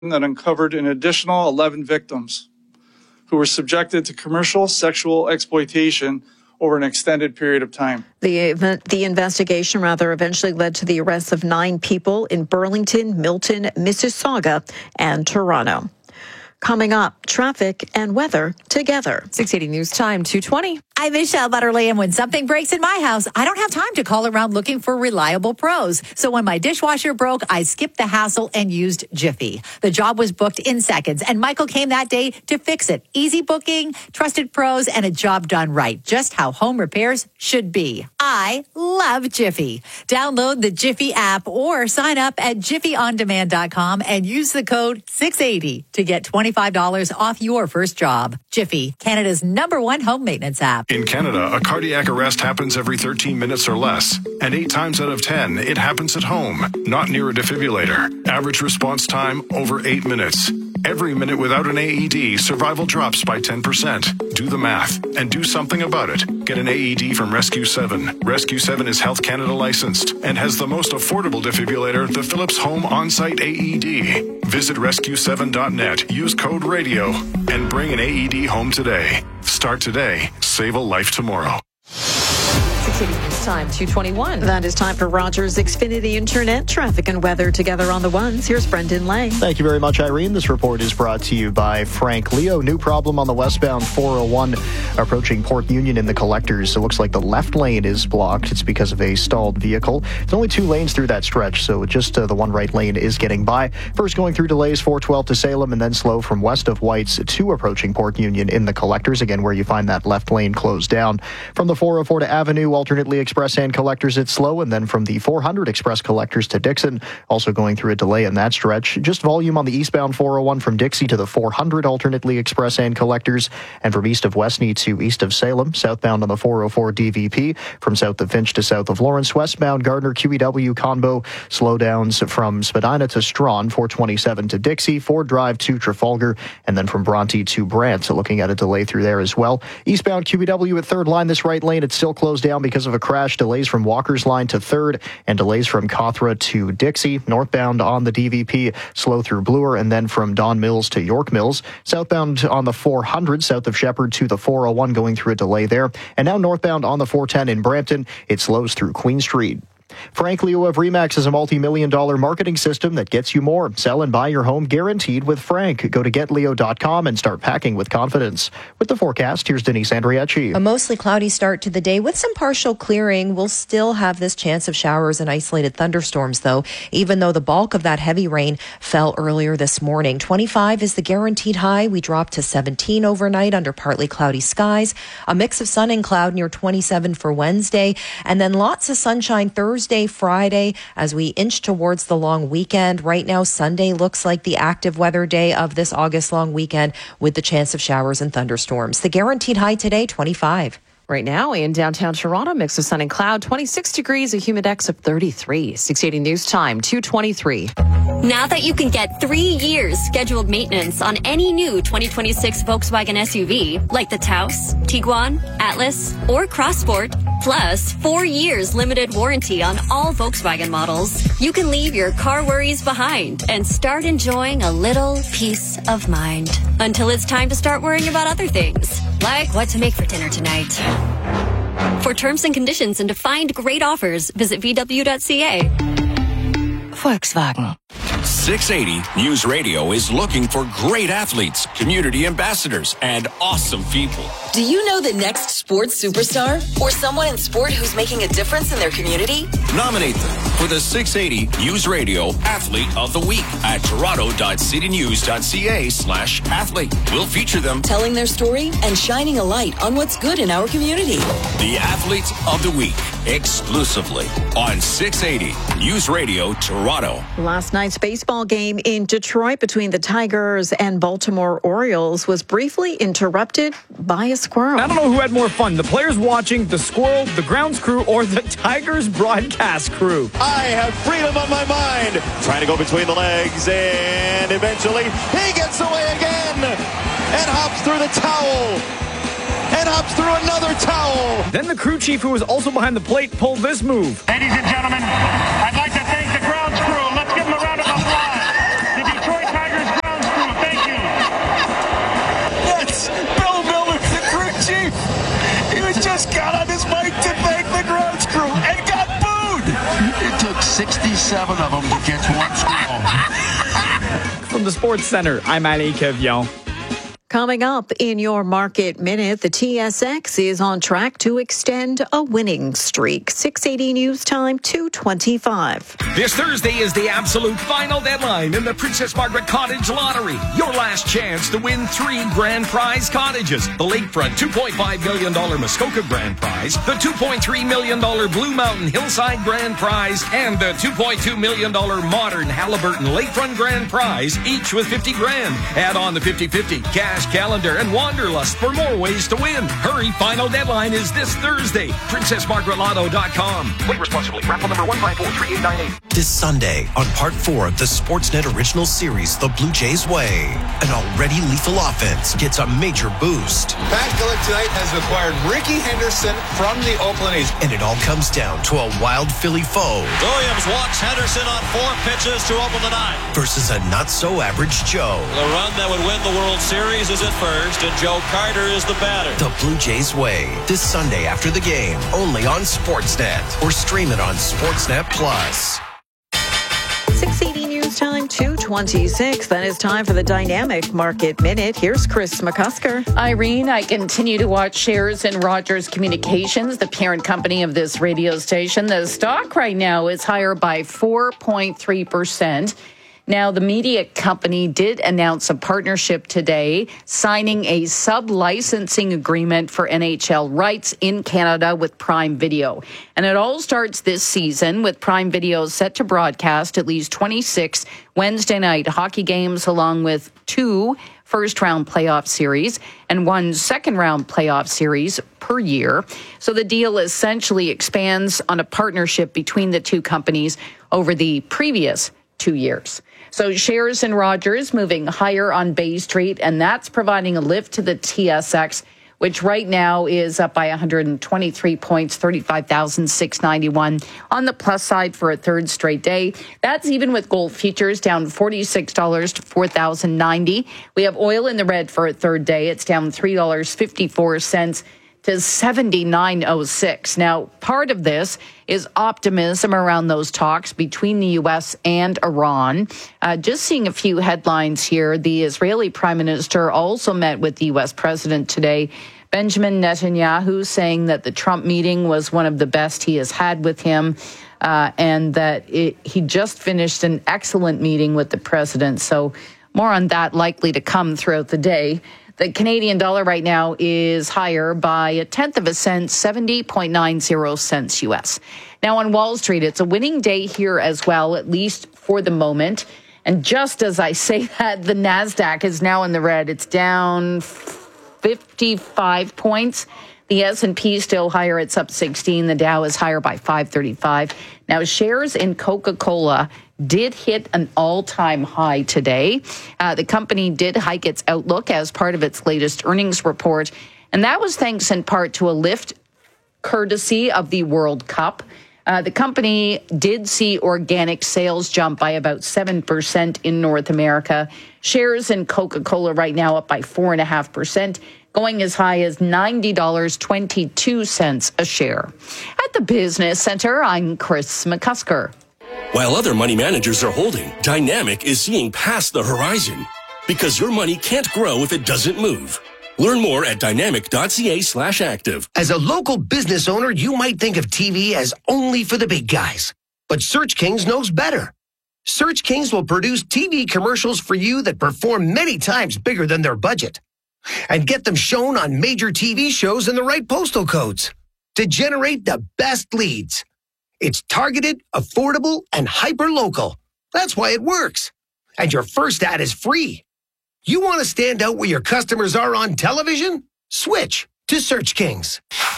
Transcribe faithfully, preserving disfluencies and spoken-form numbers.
that uncovered an additional eleven victims who were subjected to commercial sexual exploitation over an extended period of time. The event, the investigation, rather, eventually led to the arrest of nine people in Burlington, Milton, Mississauga, and Toronto. Coming up, traffic and weather together. six eighty News Time, two twenty. I'm Michelle Butterly, and when something breaks in my house, I don't have time to call around looking for reliable pros. So when my dishwasher broke, I skipped the hassle and used Jiffy. The job was booked in seconds, and Michael came that day to fix it. Easy booking, trusted pros, and a job done right. Just how home repairs should be. I love Jiffy. Download the Jiffy app or sign up at jiffy on demand dot com and use the code six eighty to get twenty-five dollars off your first job. Jiffy, Canada's number one home maintenance app. In Canada, a cardiac arrest happens every thirteen minutes or less. And eight times out of ten, it happens at home, not near a defibrillator. Average response time, over eight minutes. Every minute without an A E D, survival drops by ten percent. Do the math and do something about it. Get an A E D from Rescue seven. Rescue seven is Health Canada licensed and has the most affordable defibrillator, the Philips Home On-Site A E D. Visit rescue seven dot net, use code RADIO, and bring an A E D home today. Start today. Save a life tomorrow. six eighty News Time, two twenty-one. That is time for Rogers Xfinity Internet traffic and weather together on the ones. Here's Brendan Lang. Thank you very much, Irene. This report is brought to you by Frank Leo. New problem on the westbound four oh one approaching Port Union in the collectors. It looks like the left lane is blocked. It's because of a stalled vehicle. There's only two lanes through that stretch, so just uh, the one right lane is getting by. First going through delays four twelve to Salem, and then slow from west of Whites to approaching Port Union in the collectors, again where you find that left lane closed down. From the four oh four to Avenue, alternately Express and collectors, it's slow, and then from the four hundred Express collectors to Dixon, also going through a delay in that stretch. Just volume on the eastbound four oh one from Dixie to the four hundred, alternately Express and collectors, and from east of Westney to east of Salem. Southbound on the four oh four D V P from south of Finch to south of Lawrence. Westbound Gardner Q E W combo slowdowns from Spadina to Strawn, four twenty-seven to Dixie, Ford Drive to Trafalgar, and then from Bronte to Brant. So looking at a delay through there as well. Eastbound Q E W at third line, this right lane, it's still closed down because of a crash. Delays from Walker's line to third, and delays from Cawthra to Dixie. Northbound on the D V P, slow through Bloor, and then from Don Mills to York Mills. Southbound on the four hundred, south of Shepherd to the four oh one, going through a delay there. And now northbound on the four ten in Brampton, it slows through Queen Street. Frank Leo of Remax is a multi-million dollar marketing system that gets you more. Sell and buy your home guaranteed with Frank. Go to get leo dot com and start packing with confidence. With the forecast, here's Denise Andriachi. A mostly cloudy start to the day with some partial clearing. We'll still have this chance of showers and isolated thunderstorms, though, even though the bulk of that heavy rain fell earlier this morning. twenty-five is the guaranteed high. We dropped to seventeen overnight under partly cloudy skies. A mix of sun and cloud near twenty-seven for Wednesday, and then lots of sunshine Thursday. Thursday, Friday, as we inch towards the long weekend. Right now, Sunday looks like the active weather day of this August long weekend with the chance of showers and thunderstorms. The guaranteed high today, twenty-five. Right now in downtown Toronto, mix of sun and cloud, twenty-six degrees, a humidex of thirty-three. six eighty News Time, two twenty-three. Now that you can get three years scheduled maintenance on any new twenty twenty-six Volkswagen S U V, like the Taos, Tiguan, Atlas, or Crossport, plus four years limited warranty on all Volkswagen models, you can leave your car worries behind and start enjoying a little peace of mind. Until it's time to start worrying about other things, like what to make for dinner tonight. For terms and conditions and to find great offers, visit v w dot c a. Volkswagen. six eighty News Radio is looking for great athletes, community ambassadors, and awesome people. Do you know the next sports superstar? Or someone in sport who's making a difference in their community? Nominate them for the six eighty News Radio Athlete of the Week at toronto dot city news dot c a slash athlete. We'll feature them telling their story and shining a light on what's good in our community. The Athletes of the Week, exclusively on six eighty News Radio Toronto. Last night's baseball game in Detroit between the Tigers and Baltimore Orioles was briefly interrupted by a squirrel. I don't know who had more fun, the players watching, the squirrel, the grounds crew, or the Tigers broadcast crew. I have freedom on my mind. Trying to go between the legs, and eventually he gets away again and hops through the towel. And hops through another towel. Then the crew chief, who was also behind the plate, pulled this move. Ladies and gentlemen, I'd like to thank the grounds crew. Let's give them a round of applause. The Detroit Tigers seven of them to catch one squirrel. From the Sports Center, I'm Ali Kevion. Coming up in your Market Minute, the T S X is on track to extend a winning streak. six eighty News Time, two twenty-five. This Thursday is the absolute final deadline in the Princess Margaret Cottage Lottery. Your last chance to win three grand prize cottages. The lakefront two point five million dollars Muskoka grand prize, the two point three million dollars Blue Mountain Hillside grand prize, and the two point two million dollars modern Halliburton lakefront grand prize, each with fifty grand. Add on the fifty-fifty cash calendar and Wanderlust for more ways to win. Hurry, final deadline is this Thursday. princess margaret lotto dot com. Play responsibly. Raffle number one five four three eight nine eight. This Sunday on part four of the Sportsnet original series, The Blue Jays Way, an already lethal offense gets a major boost. Pat Gillick tonight has acquired Ricky Henderson from the Oakland A's. And it all comes down to a wild Philly foe. Williams walks Henderson on four pitches to open the ninth. Versus a not-so-average Joe. The run that would win the World Series is at first, and Joe Carter is the batter. The Blue Jays Way, this Sunday after the game, only on Sportsnet, or stream it on Sportsnet Plus. six eighty News Time, two twenty-six. That is time for the Dynamic Market Minute. Here's Chris McCusker. Irene, I continue to watch shares in Rogers Communications, the parent company of this radio station. The stock right now is higher by four point three percent. Now, the media company did announce a partnership today, signing a sub-licensing agreement for N H L rights in Canada with Prime Video. And it all starts this season with Prime Video set to broadcast at least twenty-six Wednesday night hockey games, along with two first-round playoff series and one second-round playoff series per year. So the deal essentially expands on a partnership between the two companies over the previous two years. So shares in Rogers moving higher on Bay Street, and that's providing a lift to the T S X, which right now is up by one hundred twenty-three points, thirty-five thousand six hundred ninety-one on the plus side for a third straight day. That's even with gold futures down forty-six dollars to four thousand ninety. We have oil in the red for a third day. It's down three dollars and fifty-four cents to seventy-nine oh six. Now, part of this is optimism around those talks between the U S and Iran. Uh, just seeing a few headlines here. The Israeli Prime Minister also met with the U S President today, Benjamin Netanyahu, saying that the Trump meeting was one of the best he has had with him, uh, and that it, he just finished an excellent meeting with the president. So more on that likely to come throughout the day. The Canadian dollar right now is higher by a tenth of a cent, seventy point nine zero cents U S. Now on Wall Street, it's a winning day here as well, at least for the moment. And just as I say that, the NASDAQ is now in the red. It's down fifty-five points. The S and P still higher. It's up sixteen. The Dow is higher by five thirty-five. Now, shares in Coca-Cola did hit an all-time high today. Uh, the company did hike its outlook as part of its latest earnings report, and that was thanks in part to a lift courtesy of the World Cup. Uh, the company did see organic sales jump by about seven percent in North America. Shares in Coca-Cola right now up by four point five percent, going as high as ninety dollars and twenty-two cents a share. At the Business Center, I'm Chris McCusker. While other money managers are holding, Dynamic is seeing past the horizon. Because your money can't grow if it doesn't move. Learn more at dynamic.ca slash active. As a local business owner, you might think of T V as only for the big guys. But Search Kings knows better. Search Kings will produce T V commercials for you that perform many times bigger than their budget. And get them shown on major T V shows in the right postal codes to generate the best leads. It's targeted, affordable, and hyper-local. That's why it works. And your first ad is free. You want to stand out where your customers are on television? Switch to Search Kings.